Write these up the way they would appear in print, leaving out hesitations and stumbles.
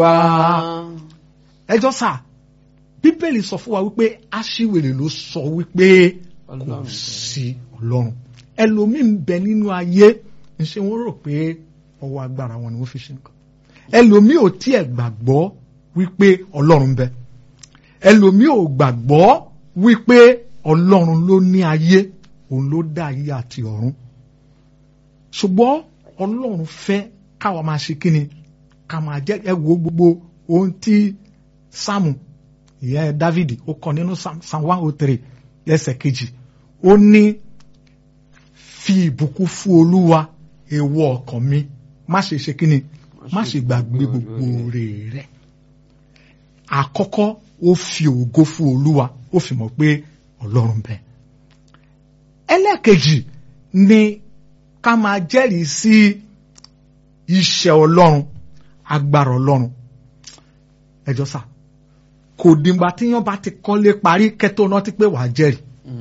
ẹjọ́ sà bíbélì sọ fún wa wípé aṣiwèrè ló sọ wípé kò sí ọlọ́run. ẹlòmíín bẹ nínú ayé ṣe wọ́n rò pé ọwọ́ agbára wọn ni wọ́n fi ṣe nǹkan. ẹlòmíín ò tiẹ̀ gbàgbọ́ wípé ọlọ́run bẹ. ẹlòmíín ò gbàgbọ́ wípé ọlọ́run ló ní ayé, òun ló dá ayé àti ọ̀run. ṣùgbọ́n ọlọ́run fẹ́ káwa máa ṣe kíni, ká máa jẹ́ ẹ wo gbogbo ohun tí sáàmù ìyẹn Dávìdì ó kọ nínú Psalm 103 ẹsẹ̀ kejì. ó ní fi ìbùkún fún Olúwa èèwọ̀ ọkàn mi, má ṣe ṣe kíni, má ṣe gbàgbé gbogbo oore rẹ̀. àkọ́kọ́ ó fi ògo fún Olúwa, ó fi mọ̀ pé ọlọ́run bẹ. ẹlẹ́ẹ̀kejì ni ká máa jẹ́rìí sí iṣẹ́ ọlọ́run, agbára ọlọ́run. ẹjọ́ sà kò dìgbà tíyàn bá ti kọ́lé parí kẹ́tọ́ náà ti pé wàá jẹ́rìí.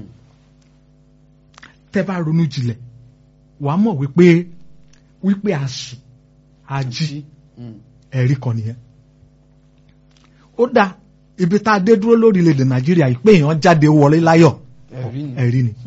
tẹ́ bá ronú jinlẹ̀ wàá mọ̀ wípé àsùn ají ẹ̀rí kan nìyẹn. ó dá ibi tá a dé dúró lórílẹ̀‐èdè Nàìjíríà yìí pé èèyàn jáde wọlé láyọ̀ ẹ̀rí ni.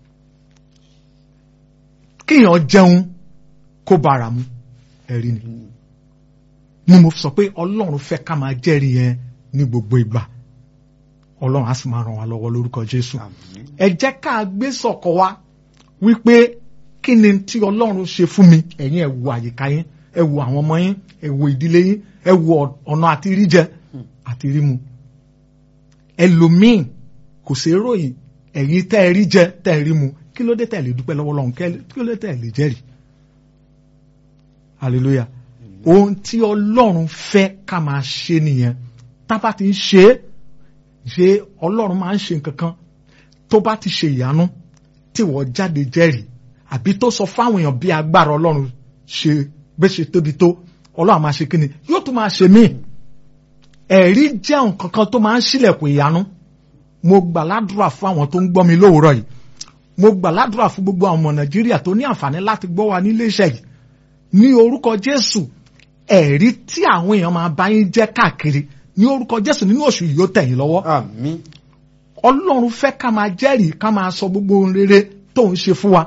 kíyàn jẹun kó bára mu ẹ̀rí ni mo sọ pé ọlọ́run fẹ́ ká máa jẹ́rìí yẹn ní gbogbo ìgbà. ọlọ́run á sì máa ràn wá lọ́wọ́ lórúkọ Jésù. ẹ jẹ́ ká gbé sọ̀kọ̀ wa wípé kí ni tí ọlọ́run ṣe fún mi. ẹ̀yin ẹ wo àyíká yín, ẹ wo àwọn ọmọ yín, ẹ wo ìdílé yín, ẹ wo ọ̀nà àti rí jẹ àti rí mu. ẹlòmíì kò ṣeé ròyìn, ẹ̀yin tẹ́ ẹ rí jẹ tẹ́ ẹ rí mu, kí ló dé tẹ́ ẹ lè dúpẹ́ lọ́wọ́ Ọlọ́run, kí ló dé tẹ́ ẹ lè jẹ́rìí. hallelujah. ohun tí ọlọ́run fẹ́ ká máa ṣe nìyẹn. tá bá ti ń ṣe ọlọ́run máa ń ṣe nǹkan kan tó bá ti ṣe ìyanu tí wọ́n jáde jẹ́rìí àbí tó sọ fáwọn èèyàn bí agbára ọlọ́run ṣe bẹ́ ṣe tóbi tó, ọlọ́run máa ṣe kíni, yóò tún máa ṣe míì. ẹ̀rí jẹ́ nǹkan kan tó máa ń ṣílẹ̀kùn ìyanu. mo gbà ládùúrà fún àwọn tó ń gbọ́ mi lówùúrọ̀ yìí, mo gbà ládùúrà fún gbogbo àwọn ọmọ Nàìjíríà tó ní àǹfààní láti gbọ́ wa nílé iṣẹ́ yìí ní orúkọ Jésù. ẹ̀rí tí àwọn èèyàn máa bá yín jẹ́ káàkiri ní orúkọ Jésù nínú oṣù yìí yóò tẹ̀ yín lọ́wọ́. àmín. ọlọ́run fẹ́ ká máa jẹ́rìí, ká máa sọ gbogbo ohun rere tó ń ṣe fún wa.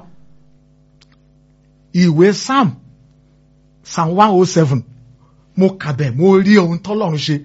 ìwé Psalm 107 mo kà bẹ́ẹ̀, mo rí ohun tọ́lọ́run ṣe.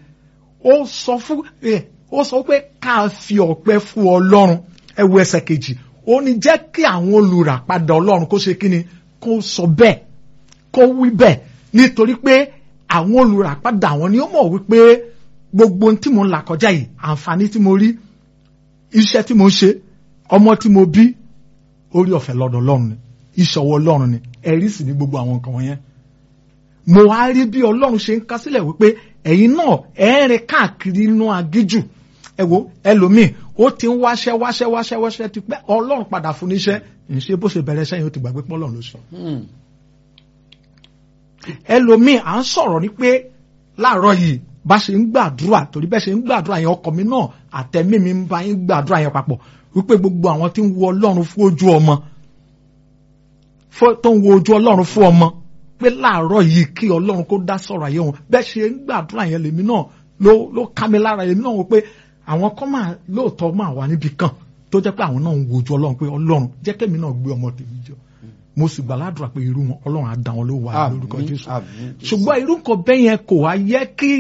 ó sọ pé ká fi ọpẹ́ fún ọlọ́run. ẹ wo ẹsẹ̀ kejì, ó ní jẹ́ kí àwọn olùràpadà ọlọ́run kó ṣe kíni, kó sọ bẹ́ẹ̀, kó wí bẹ́ẹ̀, nítorí pé àwọn olùràpadà àwọn ni ó mọ̀ wípé gbogbo ohun tí mo ń là kọjá yìí, àǹfààní tí mo rí, iṣẹ́ tí mo ṣe, ọmọ tí mo bí, orí ọ̀fẹ́ lọ́dọ̀ ọlọ́run ni, ìṣọwọ́ ọlọ́run ni, ẹ̀rí sì ní gbogbo àwọn nǹkan wọ̀nyẹn. mo wá rí bí ọlọ́run ṣe ń ká sílẹ̀ wípé ẹ̀yin náà ẹ̀ẹ́rìn káàkiri inú agíjù. ẹ wo ẹlòmíì ó ti ń wáṣẹ́ ti pẹ́, ọlọ́run padà fún níṣẹ́, ìṣe bó ṣe bẹ̀rẹ̀ sẹ́yìn ó ti gbàgbé pọ́lọ́run ló sọ. ẹlòmíì à ń sọ̀rọ̀ ní pé láàárọ̀ yìí bá ṣe ń gbàdúrà, torí bẹ́ẹ̀ ṣe ń gbàdúrà yẹn ọkàn mi náà àtẹ̀mí mi ń bá yín gbàdúrà yẹn papọ̀ wípé gbogbo àwọn tí ń wo ọlọ́run fún ojú ọmọ, tó ń wo ojú ọlọ́run fún ọmọ, pé láàárọ̀ yìí kí ọlọ́run kó dá sọ̀rọ̀ ayé wọn. bẹ́ẹ̀ ṣe ń gbàdúrà yẹn lèmi náà ló ká mi lára, lèmi náà wò pé àwọn kan máa lóòótọ́ máa wà níbi kan tó jẹ́ pé àwọn náà ń wo ojú ọlọ́run pé ọlọ́run jẹ́ kẹ́mi náà gbé ọmọ tèmi jọ. mo sì gbàládùra pé irú wọn ọlọ́run á dá wọn lórúkọ Jésù. ṣùgbọ́n irú nǹkan bẹ́yẹn kò wá yẹ kí